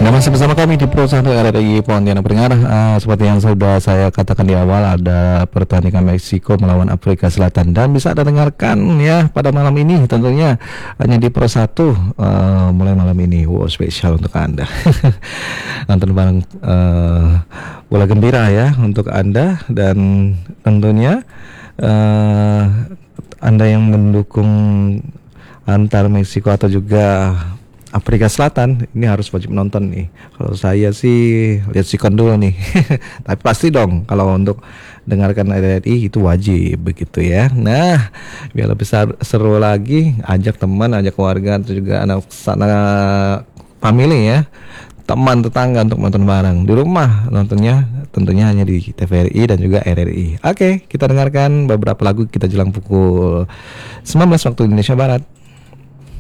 Nah, masih bersama kami di Pro 1 RRI Pontianak Pendengar. Seperti yang sudah saya katakan di awal, ada pertandingan Meksiko melawan Afrika Selatan dan bisa Anda dengarkan ya pada malam ini tentunya hanya di Pro 1 mulai malam ini. Wow, spesial untuk Anda. Nonton bareng bola gembira ya untuk Anda, dan tentunya Anda yang mendukung antar Meksiko atau juga Afrika Selatan ini harus wajib nonton nih. Kalau saya sih lihat sikon dulu nih. Tapi pasti dong kalau untuk dengarkan RRI itu wajib begitu ya. Nah, biar lebih seru lagi, ajak teman, ajak keluarga atau juga anak sana family ya. Teman tetangga untuk nonton bareng di rumah, nontonnya tentunya hanya di TVRI dan juga RRI. Oke, kita dengarkan beberapa lagu kita jelang pukul 19 waktu Indonesia Barat.